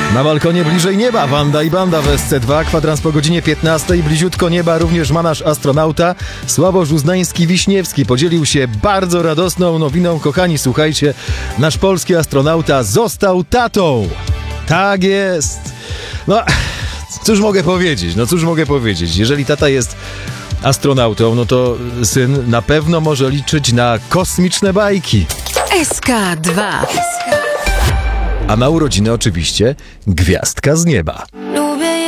Na balkonie bliżej nieba Wanda i Banda w SC2, kwadrans po godzinie 15. Bliziutko nieba również ma nasz astronauta Sławosz Uznański-Wiśniewski. Podzielił się bardzo radosną nowiną. Kochani, słuchajcie, nasz polski astronauta został tatą. Tak jest. No, cóż mogę powiedzieć? Jeżeli tata jest astronautą, no to syn na pewno może liczyć na kosmiczne bajki. SK2. A na urodziny oczywiście gwiazdka z nieba. Lubię